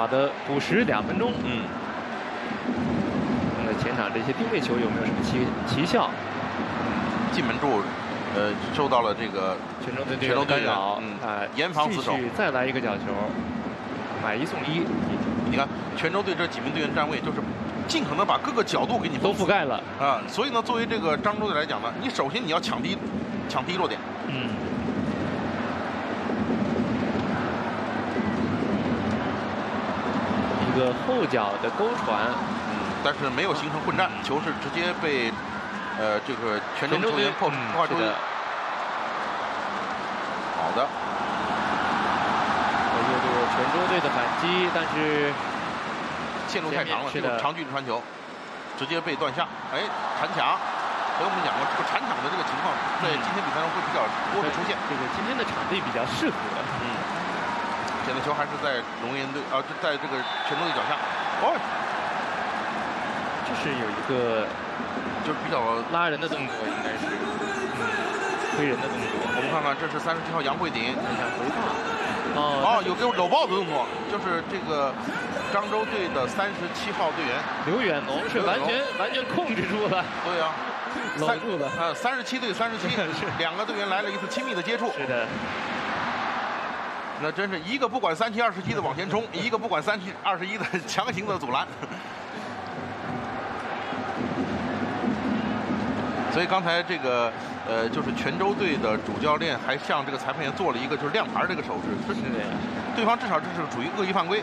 好的补时2分钟。那么前场这些定位球有没有什么奇效？ 进门柱，受到了这个泉州队队员干扰， 严防死守。 继续再来一个角球，买1送1。 你看泉州队这几名队员站位，就是尽可能把各个角度给你都覆盖了啊。所以呢，作为这个漳州队来讲呢，你首先你要抢第一落点。 一个后脚的勾传， 但是没有形成混战，球是直接被这个泉州球员破坏出去。好的， 又是泉州队的反击，但是线路太长了，这种长距离传球直接被断下。哎，铲抢，所以我们讲过，这个铲抢的这个情况在今天比赛中会比较多的出现。 这个今天的场地比较适合。 现在球还是在龙岩队在这个泉州队脚下。 这是有一个就是比较拉人的动作，应该是推人的动作。 我们看看，这是37号杨慧鼎想回放。 有给我搂抱的动作，就是这个漳州队的37号队员刘远龙是完全控制住了。 对呀， 搂住了。 37对37，两个队员来了一次亲密的接触。 是的。 那真是一个不管37、27的往前冲，一个不管37、21的强行的阻拦。所以刚才这个就是泉州队的主教练还向这个裁判员做了一个就是亮牌这个手势， 是的， 对方至少这是属于恶意犯规。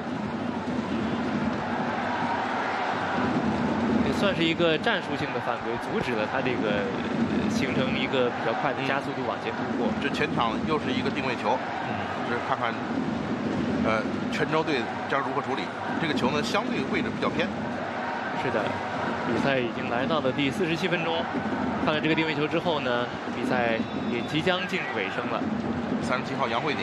也算是一个战术性的犯规，阻止了他这个形成一个比较快的加速度往前突破。 这前场又是一个定位球。这看看，泉州队将如何处理这个球呢？相对位置比较偏。 是的，比赛已经来到了第47分钟。看了这个定位球之后呢，比赛也即将进入尾声了。 37号杨慧鼎，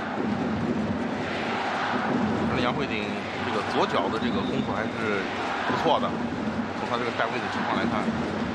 杨慧鼎这个左脚的这个功夫还是不错的，从他这个站位的情况来看。